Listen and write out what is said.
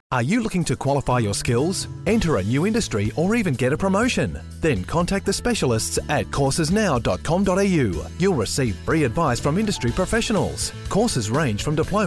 Are you looking to qualify your skills, enter a new industry, or even get a promotion? Then contact the specialists at coursesnow.com.au. You'll receive free advice from industry professionals. Courses range from diploma